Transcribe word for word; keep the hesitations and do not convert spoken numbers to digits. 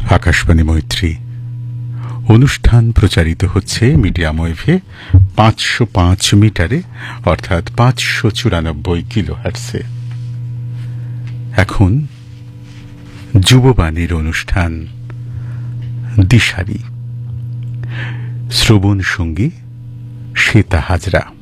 আকাশবাণী মৈত্রী অনুষ্ঠান প্রচারিত হচ্ছে মিডিয়াম ওয়েভে পাঁচশো পাঁচ মিটারে অর্থাৎ পাঁচশো চুরানব্বই কিলো হার্টসে। এখন যুববাণীর অনুষ্ঠান দিশারি, শ্রবণ সঙ্গী শ্বেতা হাজরা।